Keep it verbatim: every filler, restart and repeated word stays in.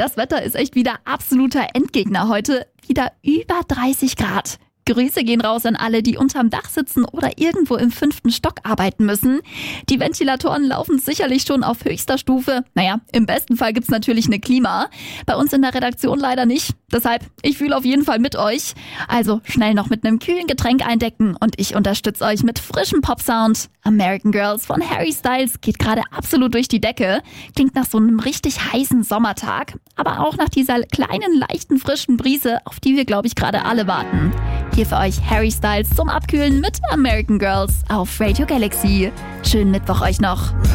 Das Wetter ist echt wieder absoluter Endgegner heute. Wieder über dreißig Grad. Grüße gehen raus an alle, die unterm Dach sitzen oder irgendwo im fünften Stock arbeiten müssen. Die Ventilatoren laufen sicherlich schon auf höchster Stufe. Naja, im besten Fall gibt's natürlich eine Klima. Bei uns in der Redaktion leider nicht. Deshalb, ich fühle auf jeden Fall mit euch. Also schnell noch mit einem kühlen Getränk eindecken und ich unterstütze euch mit frischem Popsound. American Girls von Harry Styles geht gerade absolut durch die Decke. Klingt nach so einem richtig heißen Sommertag. Aber auch nach dieser kleinen, leichten, frischen Brise, auf die wir, glaube ich, gerade alle warten. Hier für euch Harry Styles zum Abkühlen mit American Girls auf Radio Galaxy. Schönen Mittwoch euch noch.